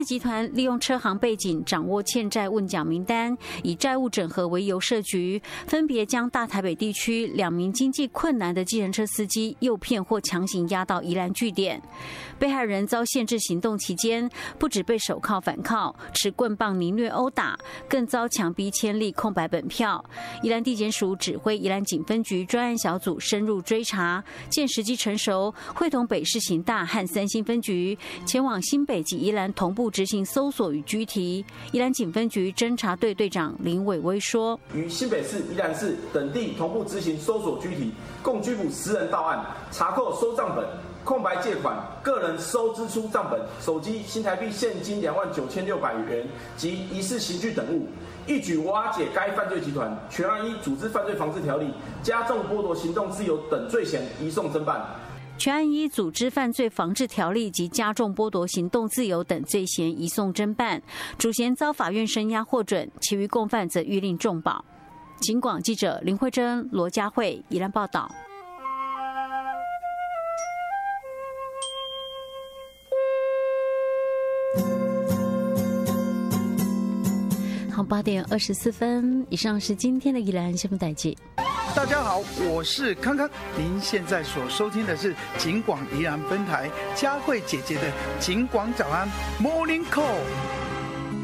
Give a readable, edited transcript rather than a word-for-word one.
集团利用车行背景掌握欠债问奖名单，以债务整合为由设局，分别将大台北地区2名经济困难的计程车司机诱骗或强行押到宜兰据点。被害人遭限制行动期间，不止被手铐反铐、持棍棒凌虐殴打，更遭强逼签立空白本票。宜兰地检署指挥宜兰警分局专案小组深入追查，见时机成熟，会同北市刑大和3星分局前往新北及宜兰同步执行搜索与拘提。宜兰警分局侦查队队长林伟威说：“ 于新北市、宜兰市等地同步执行搜索拘提，共拘捕10人到案，查扣收账本、空白借款、个人收支出账本、手机、新台币现金29600元及疑似刑具等物，一举瓦解该犯罪集团，全案依组织犯罪防治条例、加重剥夺行动自由等罪嫌移送侦办。” 全案依组织犯罪防治条例及加重剥夺行动自由等罪嫌移送侦办，主嫌遭法院声押获准，其余共犯则预令重保。警广记者林慧珍、罗佳慧宜兰报道。好，8点24分，以上是今天的宜兰新闻台记。 大家好，我是康康，您现在所收听的是警广宜兰分台佳慧姐姐的警广早安 Morning Call。